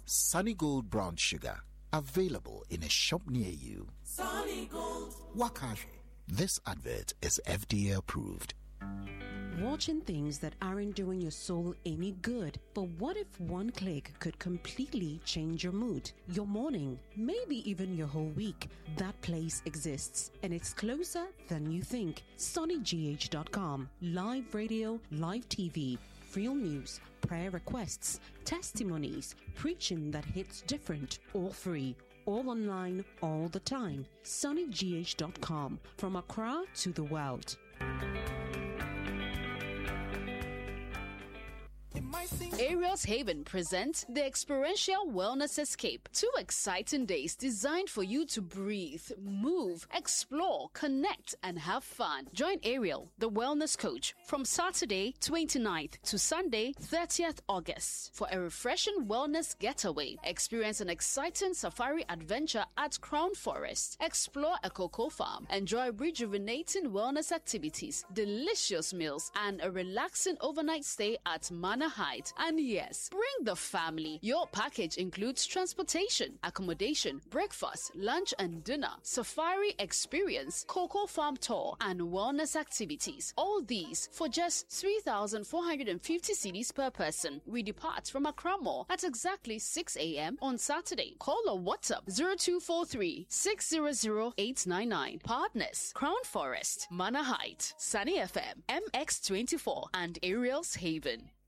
Sunny Gold Brown Sugar. Available in a shop near you. Sunny Gold. Wakashi. This advert is FDA approved. Watching things that aren't doing your soul any good. But what if one click could completely change your mood, your morning, maybe even your whole week? That place exists, and it's closer than you think. SonnyGH.com. Live radio, live TV, real news, prayer requests, testimonies, preaching that hits different, all free, all online, all the time. SonnyGH.com. From Accra to the world. Ariel's Haven presents the Experiential Wellness Escape. 2 exciting days designed for you to breathe, move, explore, connect, and have fun. Join Ariel, the wellness coach, from Saturday 29th to Sunday 30th August for a refreshing wellness getaway. Experience an exciting safari adventure at Crown Forest. Explore a cocoa farm. Enjoy rejuvenating wellness activities, delicious meals, and a relaxing overnight stay at Manor Heights. And yes, bring the family. Your package includes transportation, accommodation, breakfast, lunch and dinner, safari experience, cocoa farm tour, and wellness activities. All these for just 3,450 cedis per person. We depart from Accra Mall at exactly 6 a.m. on Saturday. Call or WhatsApp 0243 600 899. Partners: Crown Forest, Manor Heights, Sunny FM, MX24, and Ariel's Haven.